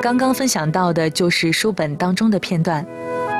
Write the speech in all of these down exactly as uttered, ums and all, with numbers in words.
刚刚分享到的就是书本当中的片段。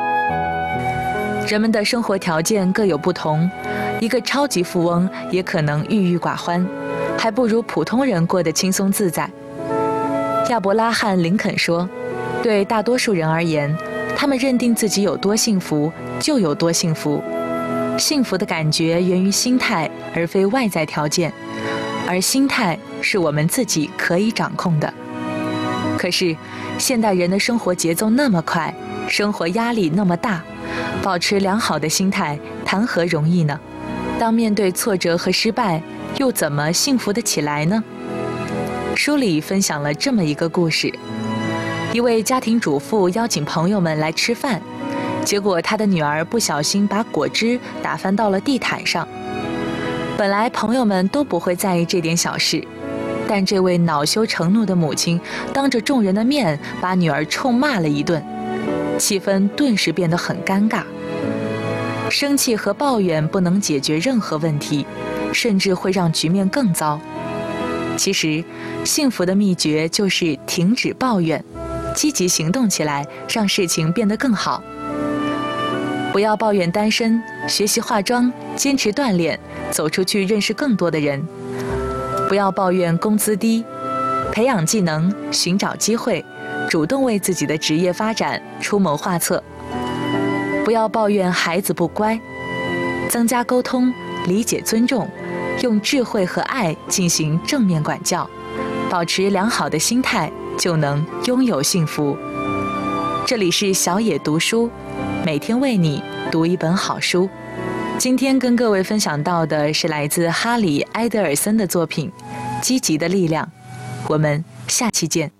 人们的生活条件各有不同，一个超级富翁也可能郁郁寡欢，还不如普通人过得轻松自在。亚伯拉罕·林肯说，对大多数人而言，他们认定自己有多幸福就有多幸福。幸福的感觉源于心态，而非外在条件，而心态是我们自己可以掌控的。可是现代人的生活节奏那么快，生活压力那么大，保持良好的心态谈何容易呢？当面对挫折和失败，又怎么幸福得起来呢？书里分享了这么一个故事，一位家庭主妇邀请朋友们来吃饭，结果她的女儿不小心把果汁打翻到了地毯上。本来朋友们都不会在意这点小事，但这位恼羞成怒的母亲当着众人的面把女儿臭骂了一顿，气氛顿时变得很尴尬。生气和抱怨不能解决任何问题，甚至会让局面更糟。其实，幸福的秘诀就是停止抱怨，积极行动起来，让事情变得更好。不要抱怨单身，学习化妆，坚持锻炼，走出去认识更多的人。不要抱怨工资低，培养技能，寻找机会，主动为自己的职业发展出谋划策。不要抱怨孩子不乖，增加沟通，理解尊重，用智慧和爱进行正面管教，保持良好的心态，就能拥有幸福。这里是小野读书，每天为你读一本好书。今天跟各位分享到的是来自哈里·埃德尔森的作品《积极的力量》。我们下期见。